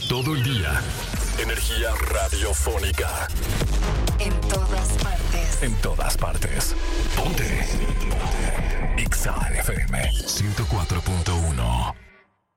Todo el día. Energía radiofónica. En todas partes. En todas partes. Ponte. Ponte. Exa FM 104.1.